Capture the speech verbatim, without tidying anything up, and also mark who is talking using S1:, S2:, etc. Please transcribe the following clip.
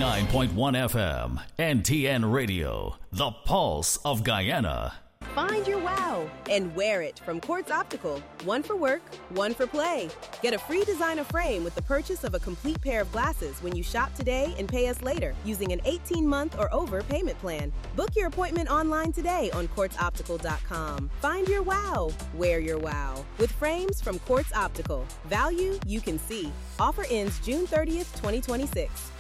S1: ninety-nine point one F M, N T N Radio, the pulse of Guyana.
S2: Find your wow and wear it from Quartz Optical. One for work, one for play. Get a free designer frame with the purchase of a complete pair of glasses when you shop today and pay us later using an eighteen-month or over payment plan. Book your appointment online today on quartz optical dot com. Find your wow, wear your wow. With frames from Quartz Optical. Value you can see. Offer ends June thirtieth, twenty twenty-six.